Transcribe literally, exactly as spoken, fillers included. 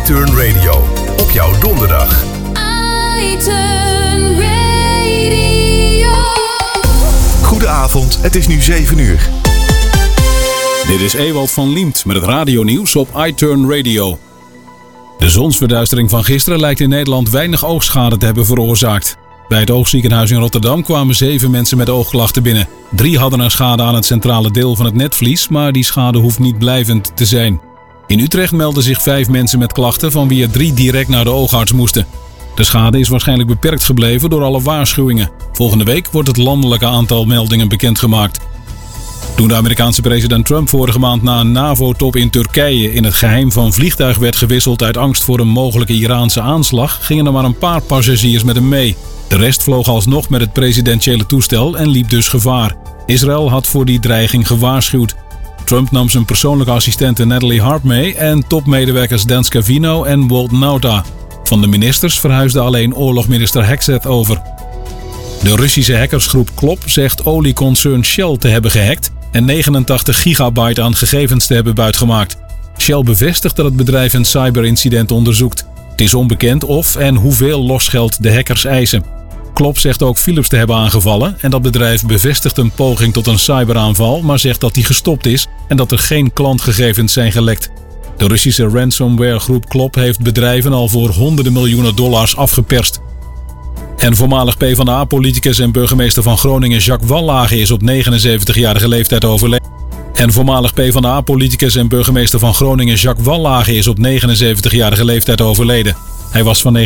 iTurn Radio. Op jouw donderdag. iTurn Radio. Goedenavond, het is nu zeven uur. Dit is Ewald van Liemt met het radionieuws op iTurn Radio. De zonsverduistering van gisteren lijkt in Nederland weinig oogschade te hebben veroorzaakt. Bij het oogziekenhuis in Rotterdam kwamen zeven mensen met oogklachten binnen. Drie hadden een schade aan het centrale deel van het netvlies, maar die schade hoeft niet blijvend te zijn. In Utrecht melden zich vijf mensen met klachten, van wie er drie direct naar de oogarts moesten. De schade is waarschijnlijk beperkt gebleven door alle waarschuwingen. Volgende week wordt het landelijke aantal meldingen bekendgemaakt. Toen de Amerikaanse president Trump vorige maand na een NAVO-top in Turkije in het geheim van vliegtuig werd gewisseld uit angst voor een mogelijke Iraanse aanslag, gingen er maar een paar passagiers met hem mee. De rest vloog alsnog met het presidentiële toestel en liep dus gevaar. Israël had voor die dreiging gewaarschuwd. Trump nam zijn persoonlijke assistente Natalie Hart mee en topmedewerkers Dan Scavino en Walt Nauta. Van de ministers verhuisde alleen oorlogminister Hegseth over. De Russische hackersgroep Klop zegt olieconcern Shell te hebben gehackt en negenentachtig gigabyte aan gegevens te hebben buitgemaakt. Shell bevestigt dat het bedrijf een cyberincident onderzoekt. Het is onbekend of en hoeveel losgeld de hackers eisen. Klop zegt ook Philips te hebben aangevallen en dat bedrijf bevestigt een poging tot een cyberaanval, maar zegt dat die gestopt is en dat er geen klantgegevens zijn gelekt. De Russische ransomwaregroep Klop heeft bedrijven al voor honderden miljoenen dollars afgeperst. En voormalig PvdA-politicus en burgemeester van Groningen Jacques Wallage is op negenenzeventigjarige leeftijd overleden. En voormalig PvdA-politicus en burgemeester van Groningen Jacques Wallage is op negenenzeventigjarige leeftijd overleden. Hij was van